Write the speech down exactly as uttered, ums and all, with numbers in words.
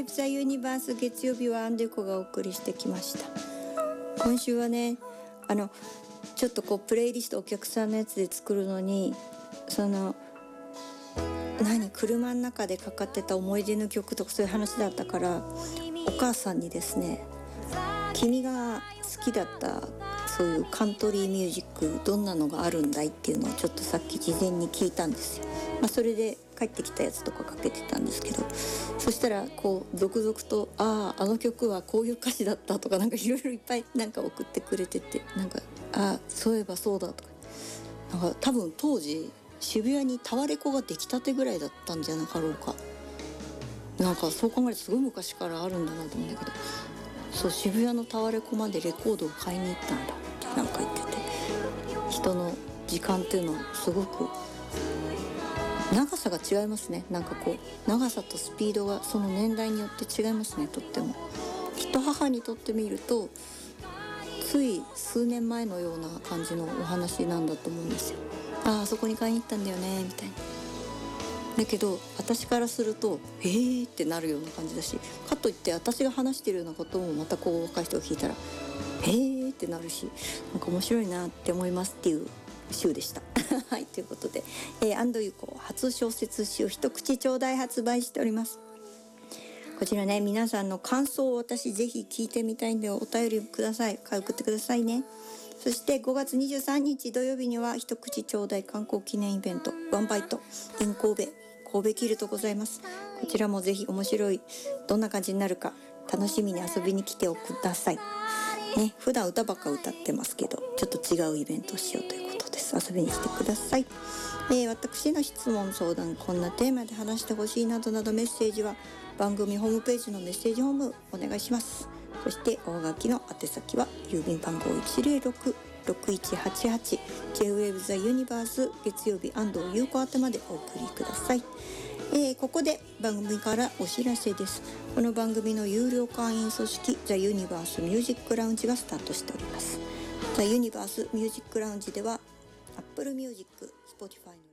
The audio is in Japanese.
J-Wave The Universe 月曜日はアンデコがお送りしてきました。今週はね、あのちょっとこうプレイリストお客さんのやつで作るのに、その何車の中でかかってた思い出の曲とかそういう話だったから、お母さんにですね、君が好きだったそういうカントリーミュージックどんなのがあるんだいっていうのをちょっとさっき事前に聞いたんですよ。まあ、それで帰ってきたやつとかかけてたんですけど、そしたらこう続々とあああの曲はこういう歌詞だったとか、なんかいろいろいっぱいなんか送ってくれてて、なんかああそういえばそうだとか、なんか多分当時渋谷にタワレコができたてぐらいだったんじゃなかろうか。なんかそう考えるとすごい昔からあるんだなと思うんだけど、そう渋谷のタワレコまでレコードを買いに行ったんだってなんか言ってて、人の時間っていうのはすごく長さが違いますね。なんかこう長さとスピードがその年代によって違いますね、とっても。きっと母にとってみるとつい数年前のような感じのお話なんだと思うんですよ。ああそこに買いに行ったんだよねみたいな。だけど私からするとえーってなるような感じだし、かといって私が話してるようなこともまたこう若い人が聞いたらえーってなるし、なんか面白いなって思いますっていう週でしたはいということで、えー、安藤優子初小説集一口ちょうだい発売しております。こちらね、皆さんの感想を私ぜひ聞いてみたいんでお便りください。送ってくださいね。そしてごがつにじゅうさんにち土曜日には一口ちょうだい観光記念イベントワンバイト in 神戸神戸キルトございます。こちらもぜひ面白い、どんな感じになるか楽しみに遊びに来てくださいね。普段歌ばっか歌ってますけど、ちょっと違うイベントをしようということです。遊びに来てください。えー、私の質問相談、こんなテーマで話してほしいなどなどメッセージは番組ホームページのメッセージホームお願いします。そして大垣の宛先は郵便番号 いちゼロろく ろくいちはちはち J-Wave The Universe 月曜日安藤優子宛てまでお送りください。えー、ここで番組からお知らせです。この番組の有料会員組織 The Universe Music Lounge がスタートしております。 The Universe Music Lounge では Apple Music、Spotify の